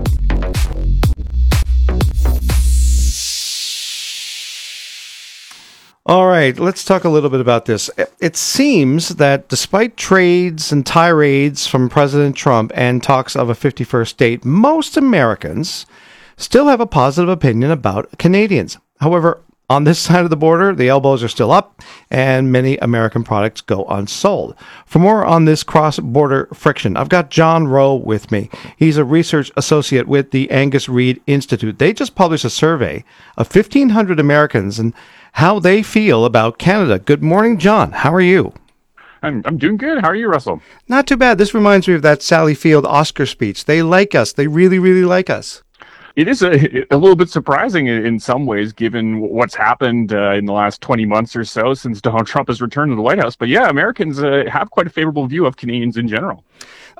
All right, let's talk a little bit about this. It seems that despite trades and tirades from President Trump and talks of a 51st state, most Americans still have a positive opinion about Canadians. However, on this side of the border, the elbows are still up, and many American products go unsold. For more on this cross-border friction, I've got John Rowe with me. He's a research associate with the Angus Reid Institute. They just published a survey of 1,500 Americans and how they feel about Canada. Good morning, John. How are you? I'm doing good. How are you, Russell? Not too bad. This reminds me of that Sally Field Oscar speech. They like us. They really, really like us. It is a little bit surprising in some ways, given what's happened in the last 20 months or so since Donald Trump has returned to the White House. But yeah, Americans have quite a favorable view of Canadians in general.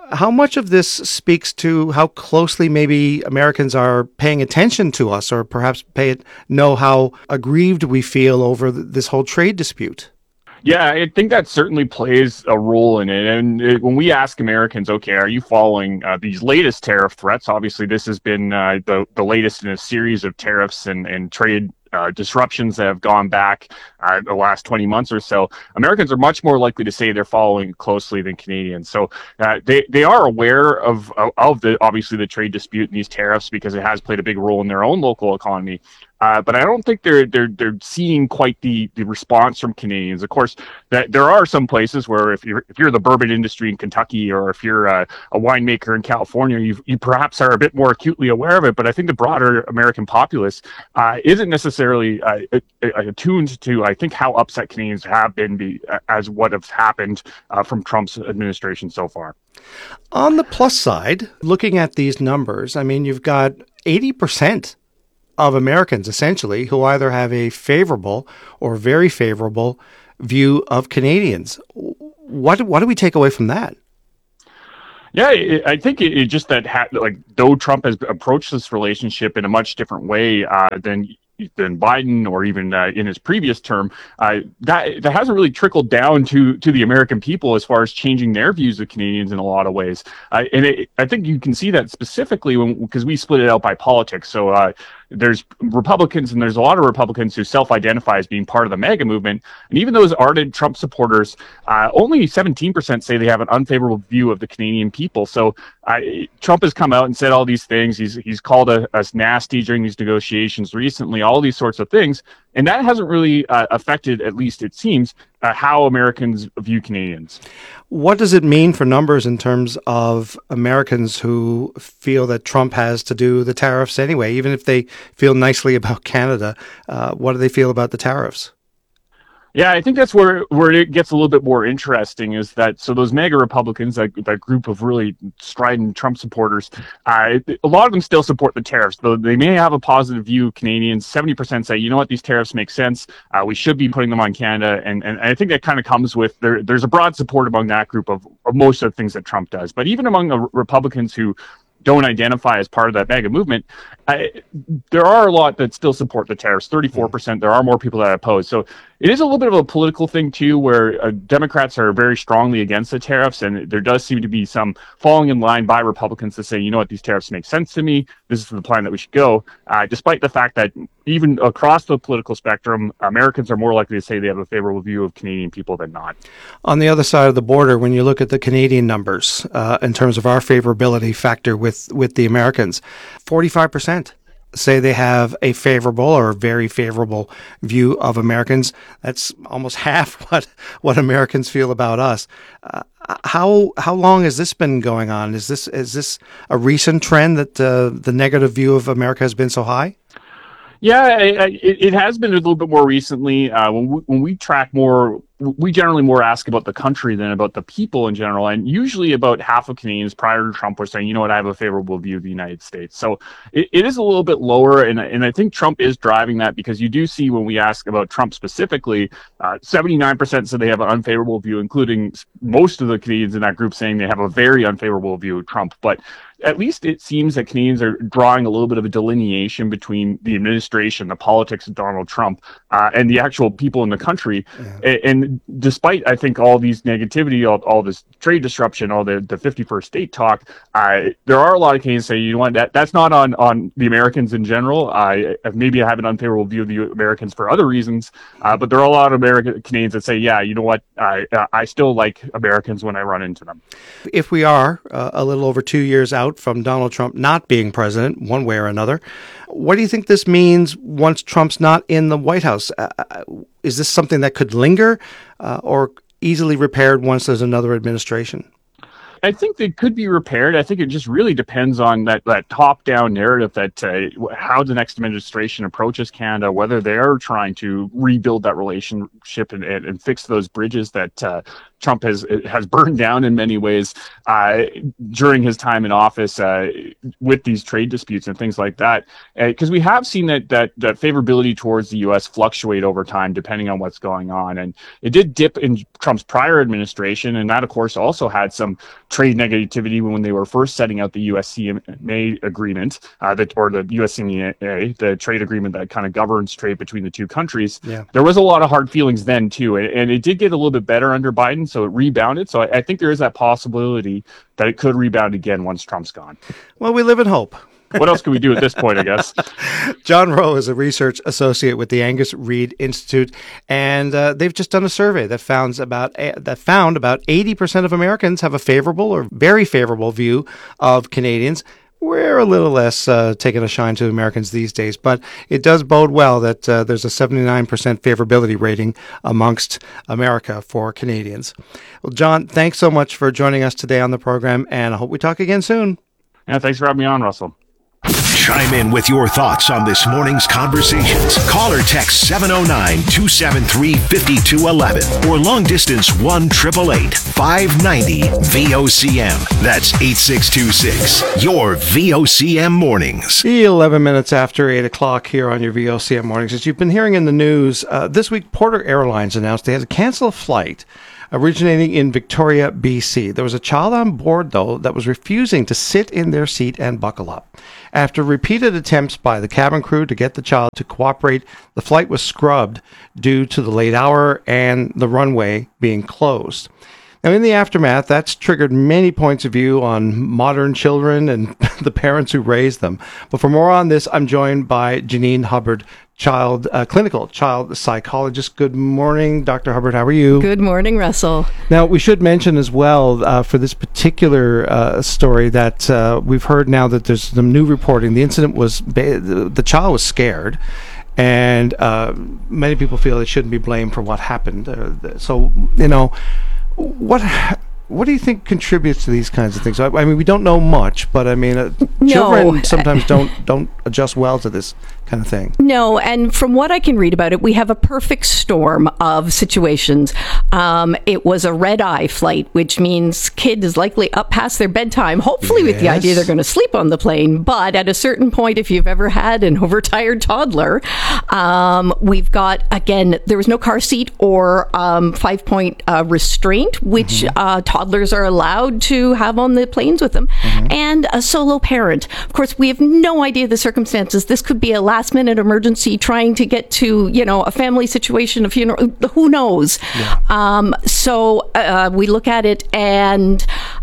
How much of this speaks to how closely maybe Americans are paying attention to us, or perhaps know how aggrieved we feel over this whole trade dispute? Yeah, I think that certainly plays a role in it. And when we ask Americans, okay, are you following these latest tariff threats? Obviously, this has been the latest in a series of tariffs and trade disruptions that have gone back the last 20 months or so. Americans are much more likely to say they're following closely than Canadians. So they are aware of obviously the trade dispute and these tariffs, because it has played a big role in their own local economy. But I don't think they're seeing quite the response from Canadians. Of course, that there are some places where if you're the bourbon industry in Kentucky, or if you're a winemaker in California, you perhaps are a bit more acutely aware of it. But I think the broader American populace isn't necessarily attuned to, I think, how upset Canadians have been as what has happened from Trump's administration so far. On the plus side, looking at these numbers, I mean, you've got 80% of Americans, essentially, who either have a favorable or very favorable view of Canadians. What do we take away from that? Yeah, I think it just though Trump has approached this relationship in a much different way than Biden, or even in his previous term, that hasn't really trickled down to the American people as far as changing their views of Canadians in a lot of ways. I think you can see that specifically because we split it out by politics. So there's Republicans, and there's a lot of Republicans who self-identify as being part of the MAGA movement. And even those ardent Trump supporters, only 17% say they have an unfavorable view of the Canadian people. So Trump has come out and said all these things. He's called us nasty during these negotiations recently, all these sorts of things. And that hasn't really affected, at least it seems, how Americans view Canadians. What does it mean for numbers in terms of Americans who feel that Trump has to do the tariffs anyway, even if they feel nicely about Canada? What do they feel about the tariffs? Yeah, I think that's where it gets a little bit more interesting, is that so those MAGA Republicans, that group of really strident Trump supporters, a lot of them still support the tariffs, though they may have a positive view of Canadians. 70% say, you know what, these tariffs make sense. We should be putting them on Canada. And I think that kind of comes with, there's a broad support among that group of most of the things that Trump does. But even among the Republicans who don't identify as part of that MAGA movement, there are a lot that still support the tariffs. 34%. There are more people that oppose. So it is a little bit of a political thing too, where Democrats are very strongly against the tariffs, and there does seem to be some falling in line by Republicans to say, you know what, these tariffs make sense to me. This is the plan that we should go. Despite the fact that even across the political spectrum, Americans are more likely to say they have a favorable view of Canadian people than not. On the other side of the border, when you look at the Canadian numbers in terms of our favorability factor with the Americans, 45% say they have a favorable or very favorable view of Americans. That's almost half what Americans feel about us. How long has this been going on? Is this a recent trend that the negative view of America has been so high? Yeah, it has been a little bit more recently. When we track more, we generally more ask about the country than about the people in general. And usually about half of Canadians prior to Trump were saying, you know what, I have a favorable view of the United States. So it is a little bit lower. And I think Trump is driving that, because you do see when we ask about Trump specifically, 79% said they have an unfavorable view, including most of the Canadians in that group saying they have a very unfavorable view of Trump. But at least it seems that Canadians are drawing a little bit of a delineation between the administration, the politics of Donald Trump, and the actual people in the country. Yeah. And despite, I think, all these negativity, all this trade disruption, all the 51st state talk, there are a lot of Canadians saying, you know what, that's not on the Americans in general. Maybe I have an unfavorable view of the Americans for other reasons, but there are a lot of Canadians that say, yeah, you know what, I still like Americans when I run into them. If we are a little over 2 years out from Donald Trump not being president one way or another, what do you think this means once Trump's not in the White House? Is this something that could linger or easily repaired once there's another administration? I think they could be repaired. I think it just really depends on that top-down narrative that how the next administration approaches Canada, whether they are trying to rebuild that relationship and fix those bridges that Trump has burned down in many ways during his time in office with these trade disputes and things like that. Because we have seen that favorability towards the U.S. fluctuate over time depending on what's going on. And it did dip in Trump's prior administration, and that, of course, also had some trade negativity when they were first setting out the USCMA agreement, or the USCMA, the trade agreement that kind of governs trade between the two countries. Yeah. There was a lot of hard feelings then, too. And it did get a little bit better under Biden, so it rebounded. So I think there is that possibility that it could rebound again once Trump's gone. Well, we live in hope. What else can we do at this point, I guess? John Rowe is a research associate with the Angus Reid Institute, and they've just done a survey that found about 80% of Americans have a favorable or very favorable view of Canadians. We're a little less taking a shine to Americans these days, but it does bode well that there's a 79% favorability rating amongst America for Canadians. Well, John, thanks so much for joining us today on the program, and I hope we talk again soon. Yeah, thanks for having me on, Russell. Chime in with your thoughts on this morning's conversations. Call or text 709-273-5211 or long distance 1-888-590-VOCM. That's 8626. Your VOCM mornings. 11 minutes after 8 o'clock here on your VOCM mornings. As you've been hearing in the news, this week Porter Airlines announced they had to cancel a flight originating in Victoria, BC. There was a child on board, though, that was refusing to sit in their seat and buckle up. After repeated attempts by the cabin crew to get the child to cooperate, the flight was scrubbed due to the late hour and the runway being closed. Now, in the aftermath, that's triggered many points of view on modern children and the parents who raised them. But for more on this, I'm joined by Janine Hubbard, clinical child psychologist. Good morning, Dr. Hubbard. How are you? Good morning, Russell. Now, we should mention as well for this particular story that we've heard now that there's some new reporting. The incident was, the child was scared, and many people feel it shouldn't be blamed for what happened. So, what do you think contributes to these kinds of things? I mean, we don't know much, but I mean, children sometimes don't adjust well to this kind of thing. No, and from what I can read about it, we have a perfect storm of situations. It was a red-eye flight, which means kid is likely up past their bedtime, hopefully with the idea they're going to sleep on the plane. But at a certain point, if you've ever had an overtired toddler, we've got, again, there was no car seat or 5-point restraint, which toddlers are allowed to have on the planes with them, and a solo parent. Of course, we have no idea the circumstances. This could be a last-minute emergency trying to get to, a family situation, a funeral, who knows? Yeah. So we look at it and,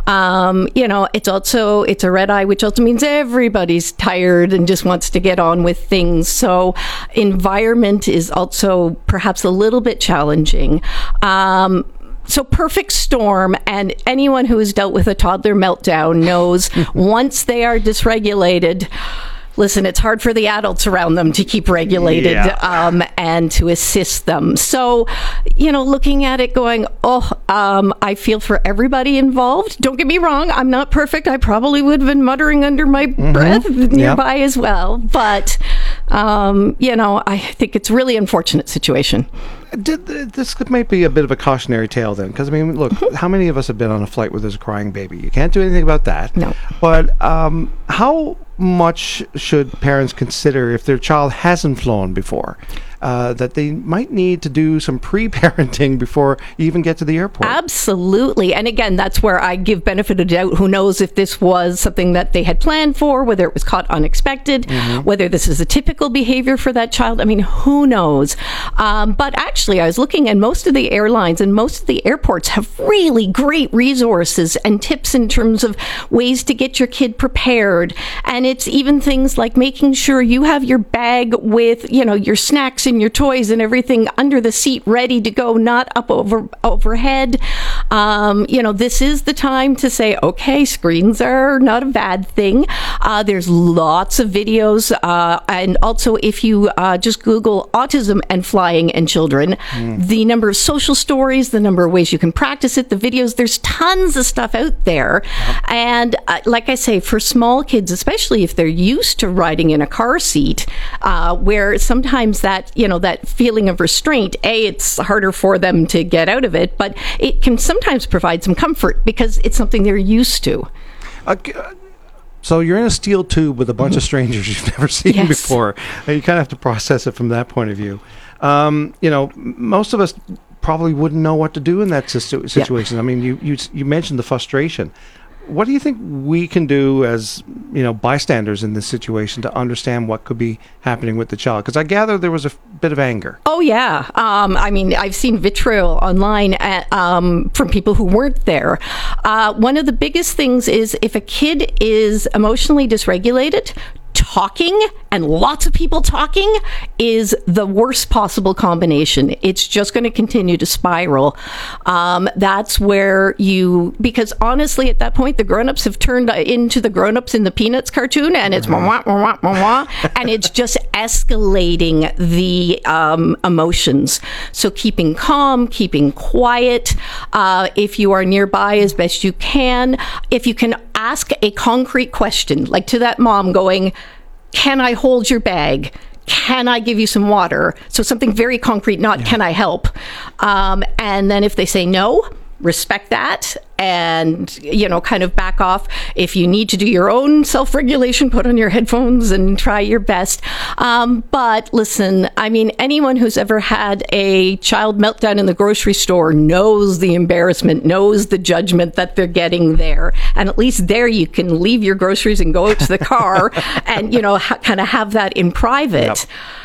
it's a red eye, which also means everybody's tired and just wants to get on with things. So environment is also perhaps a little bit challenging. So perfect storm, and anyone who has dealt with a toddler meltdown knows once they are dysregulated, listen, it's hard for the adults around them to keep regulated and to assist them. So, looking at it going, I feel for everybody involved. Don't get me wrong, I'm not perfect. I probably would have been muttering under my breath nearby as well. But, I think it's a really unfortunate situation. This might be a bit of a cautionary tale then, because, I mean, look, how many of us have been on a flight where there's a crying baby? You can't do anything about that. No. But how much should parents consider if their child hasn't flown before? That they might need to do some pre-parenting before you even get to the airport. Absolutely. And again, that's where I give benefit of doubt. Who knows if this was something that they had planned for, whether it was caught unexpected, whether this is a typical behavior for that child. I mean, who knows? But actually, I was looking, and most of the airlines and most of the airports have really great resources and tips in terms of ways to get your kid prepared. And it's even things like making sure you have your bag with, your snacks and your toys and everything under the seat ready to go, not up overhead. This is the time to say, okay, screens are not a bad thing. There's lots of videos. And also, if you just Google autism and flying and children, the number of social stories, the number of ways you can practice it, the videos, there's tons of stuff out there. And like I say, for small kids, especially if they're used to riding in a car seat, where sometimes that feeling of restraint, it's harder for them to get out of it, but it can sometimes sometimes provide some comfort because it's something they're used to. So you're in a steel tube with a bunch of strangers you've never seen before. You kind of have to process it from that point of view. Most of us probably wouldn't know what to do in that situation. I mean, you mentioned the frustration. What do you think we can do as, bystanders in this situation to understand what could be happening with the child? Because I gather there was a bit of anger. Oh, yeah. I've seen vitriol online from people who weren't there. One of the biggest things is if a kid is emotionally dysregulated, talking and lots of people talking is the worst possible combination. It's just going to continue to spiral. That's where because honestly, at that point, the grown-ups have turned into the grown-ups in the Peanuts cartoon, and it's wah, wah, wah, wah, and it's just escalating the emotions. So keeping calm, keeping quiet, if you are nearby as best you can. If you can ask a concrete question, like to that mom going, can I hold your bag? Can I give you some water? So something very concrete, not can I help? And then if they say no, respect that and, kind of back off. If you need to do your own self-regulation, put on your headphones and try your best. But listen, anyone who's ever had a child meltdown in the grocery store knows the embarrassment, knows the judgment that they're getting there. And at least there you can leave your groceries and go out to the car and, kind of have that in private. Yep.